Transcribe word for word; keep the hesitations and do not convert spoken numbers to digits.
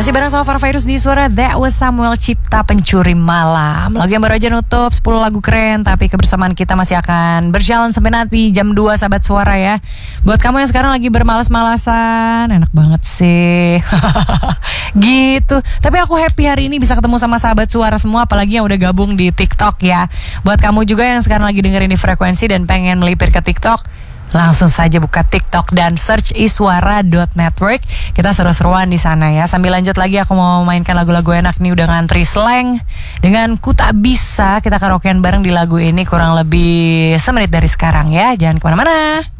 Masih bareng sama Farvirus di Suara. That was Samuel Cipta, Pencuri Malam. Lagu yang baru aja nutup sepuluh lagu keren. Tapi kebersamaan kita masih akan berjalan sampai nanti jam dua Sahabat Suara ya. Buat kamu yang sekarang lagi bermalas-malasan, enak banget sih gitu. Tapi aku happy hari ini bisa ketemu sama Sahabat Suara semua, apalagi yang udah gabung di TikTok ya. Buat kamu juga yang sekarang lagi dengerin di Frekuensi dan pengen melipir ke TikTok, langsung saja buka TikTok dan search iswara dot network. Kita seru-seruan di sana ya. Sambil lanjut lagi aku mau mainkan lagu-lagu enak nih, udah ngantri Slang dengan Ku Tak Bisa. Kita karaokean bareng di lagu ini kurang lebih semenit dari sekarang ya. Jangan kemana-mana.